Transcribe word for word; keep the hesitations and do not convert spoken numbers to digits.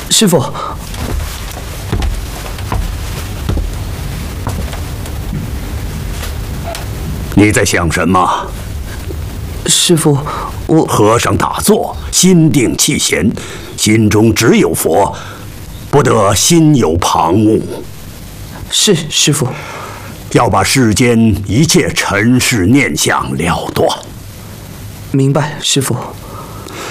师傅。 你在想什么？ 师傅，我…… 和尚打坐，心定气闲，心中只有佛，不得心有旁骛。 是师傅。 要把世间一切尘世念想了断。 明白，师傅。